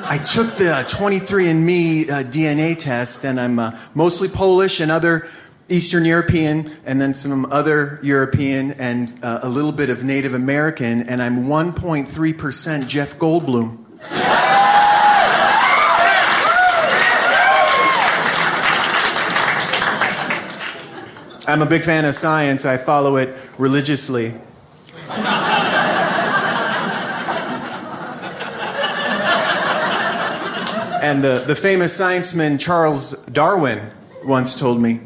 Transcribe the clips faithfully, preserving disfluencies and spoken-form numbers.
I took the twenty-three and me uh, D N A test, and I'm uh, mostly Polish and other Eastern European, and then some other European, and uh, a little bit of Native American, and I'm one point three percent Jeff Goldblum. I'm a big fan of science. I follow it religiously. And the, the famous scienceman Charles Darwin once told me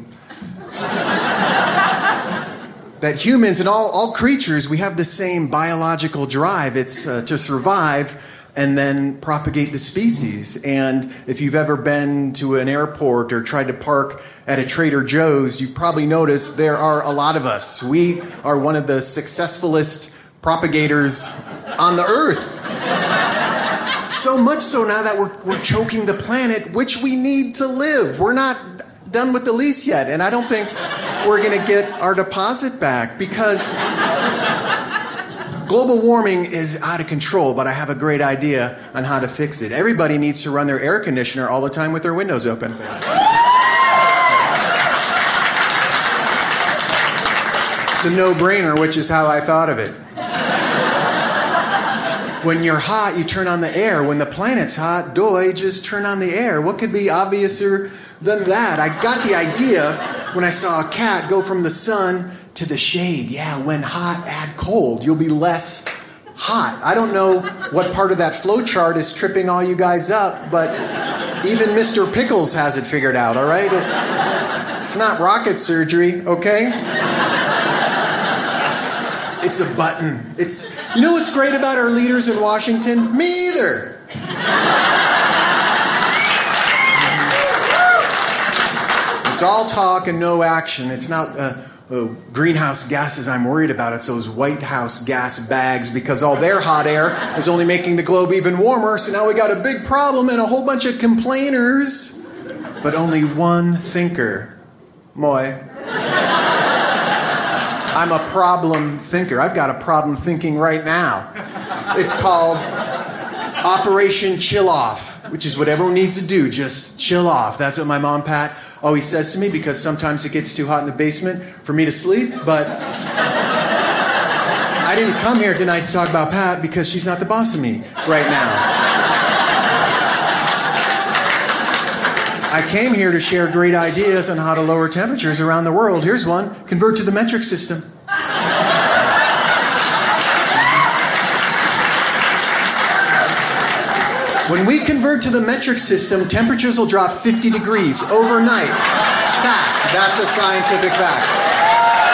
that humans and all, all creatures, we have the same biological drive. It's uh, to survive and then propagate the species. And if you've ever been to an airport or tried to park at a Trader Joe's, you've probably noticed there are a lot of us. We are one of the successfulest propagators on the earth. So much so now that we're, we're choking the planet, which we need to live. We're not done with the lease yet, and I don't think we're going to get our deposit back because global warming is out of control, but I have a great idea on how to fix it. Everybody needs to run their air conditioner all the time with their windows open. It's a no-brainer, which is how I thought of it. When you're hot, you turn on the air. When the planet's hot, doy, just turn on the air. What could be obviouser than that? I got the idea when I saw a cat go from the sun to the shade. Yeah, when hot, add cold. You'll be less hot. I don't know what part of that flow chart is tripping all you guys up, but even Mister Pickles has it figured out, all right? It's, it's not rocket surgery, okay? It's a button. It's, you know what's great about our leaders in Washington? Me either. It's all talk and no action. It's not uh, uh, greenhouse gases I'm worried about. It's those White House gas bags because all their hot air is only making the globe even warmer. So now we got a big problem and a whole bunch of complainers, but only one thinker. Moi. I'm a problem thinker. I've got a problem thinking right now. It's called Operation Chill Off, which is what everyone needs to do, just chill off. That's what my mom, Pat, always says to me because sometimes it gets too hot in the basement for me to sleep, but I didn't come here tonight to talk about Pat because she's not the boss of me right now. I came here to share great ideas on how to lower temperatures around the world. Here's one. Convert to the metric system. When we convert to the metric system, temperatures will drop fifty degrees overnight. Fact. That's a scientific fact.